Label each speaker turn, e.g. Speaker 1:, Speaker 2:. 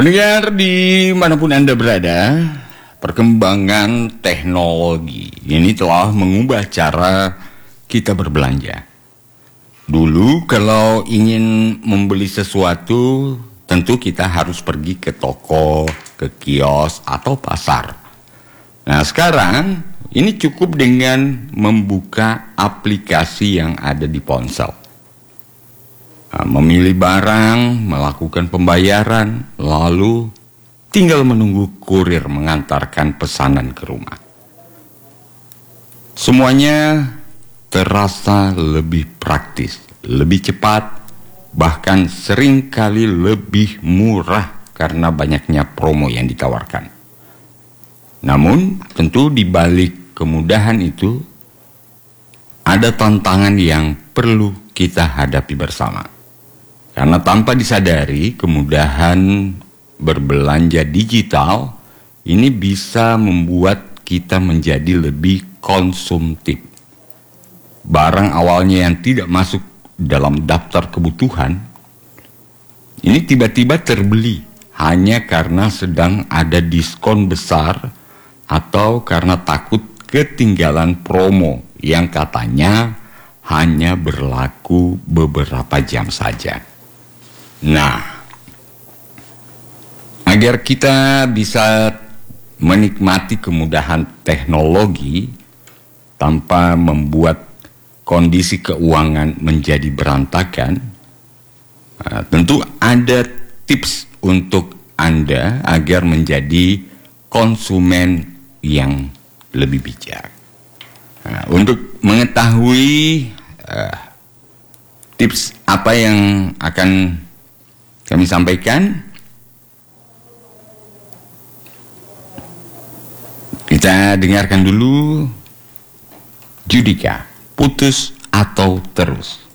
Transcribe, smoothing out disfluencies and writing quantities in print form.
Speaker 1: Pendengar dimanapun Anda berada, perkembangan teknologi ini telah mengubah cara kita berbelanja. Dulu kalau ingin membeli sesuatu, tentu kita harus pergi ke toko, ke kios, atau pasar. Nah sekarang ini cukup dengan membuka aplikasi yang ada di ponsel. Memilih barang, melakukan pembayaran, lalu tinggal menunggu kurir mengantarkan pesanan ke rumah. Semuanya terasa lebih praktis, lebih cepat, bahkan seringkali lebih murah karena banyaknya promo yang ditawarkan. Namun, tentu di balik kemudahan itu ada tantangan yang perlu kita hadapi bersama. Karena tanpa disadari, kemudahan berbelanja digital ini bisa membuat kita menjadi lebih konsumtif. Barang awalnya yang tidak masuk dalam daftar kebutuhan, ini tiba-tiba terbeli hanya karena sedang ada diskon besar atau karena takut ketinggalan promo yang katanya hanya berlaku beberapa jam saja. Nah, agar kita bisa menikmati kemudahan teknologi tanpa membuat kondisi keuangan menjadi berantakan, tentu ada tips untuk Anda agar menjadi konsumen yang lebih bijak. Untuk mengetahui tips apa yang akan kami sampaikan, kita dengarkan dulu Judika, Putus atau Terus.